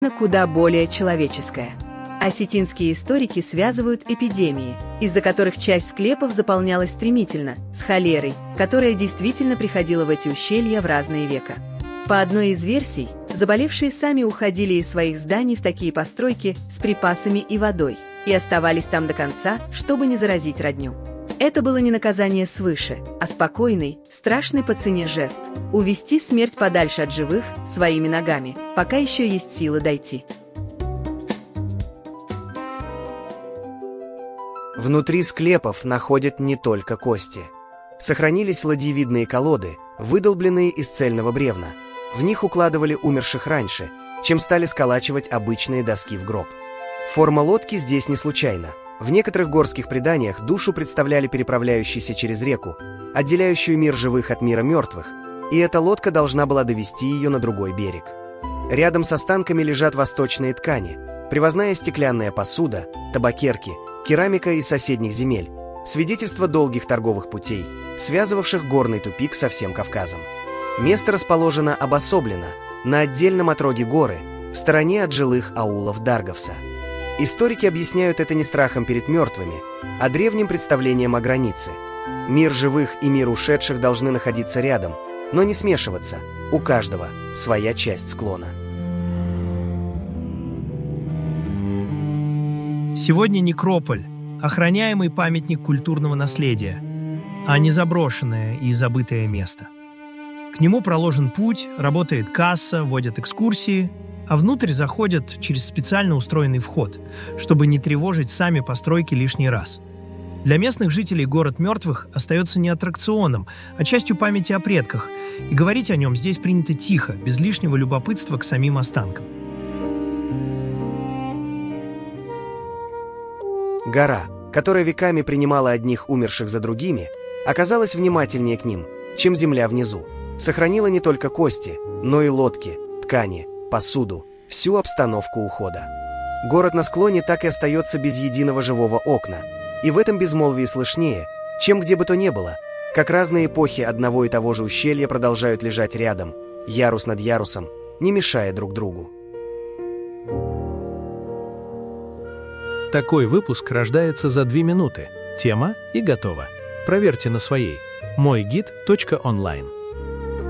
куда более человеческое. Осетинские историки связывают эпидемии, из-за которых часть склепов заполнялась стремительно, с холерой, которая действительно приходила в эти ущелья в разные века. По одной из версий, заболевшие сами уходили из своих зданий в такие постройки с припасами и водой и оставались там до конца, чтобы не заразить родню. Это было не наказание свыше, а спокойный, страшный по цене жест – увести смерть подальше от живых своими ногами, пока еще есть силы дойти. Внутри склепов находят не только кости. Сохранились ладьевидные колоды, выдолбленные из цельного бревна. В них укладывали умерших раньше, чем стали сколачивать обычные доски в гроб. Форма лодки здесь не случайна. В некоторых горских преданиях душу представляли переправляющейся через реку, отделяющую мир живых от мира мертвых, и эта лодка должна была довести ее на другой берег. Рядом с останками лежат восточные ткани, привозная стеклянная посуда, табакерки, керамика из соседних земель, свидетельство долгих торговых путей, связывавших горный тупик со всем Кавказом. Место расположено обособленно, на отдельном отроге горы, в стороне от жилых аулов Дарговса. Историки объясняют это не страхом перед мертвыми, а древним представлением о границе. Мир живых и мир ушедших должны находиться рядом, но не смешиваться, у каждого своя часть склона. Сегодня некрополь – охраняемый памятник культурного наследия, а не заброшенное и забытое место. К нему проложен путь, работает касса, водят экскурсии, а внутрь заходят через специально устроенный вход, чтобы не тревожить сами постройки лишний раз. Для местных жителей город мертвых остается не аттракционом, а частью памяти о предках, и говорить о нем здесь принято тихо, без лишнего любопытства к самим останкам. Гора, которая веками принимала одних умерших за другими, оказалась внимательнее к ним, чем земля внизу. Сохранила не только кости, но и лодки, ткани, посуду, всю обстановку ухода. Город на склоне так и остается без единого живого окна, и в этом безмолвии слышнее, чем где бы то ни было, как разные эпохи одного и того же ущелья продолжают лежать рядом, ярус над ярусом, не мешая друг другу. Такой выпуск рождается за 2 минуты. Тема и готово. Проверьте на своей. Мойгид.онлайн.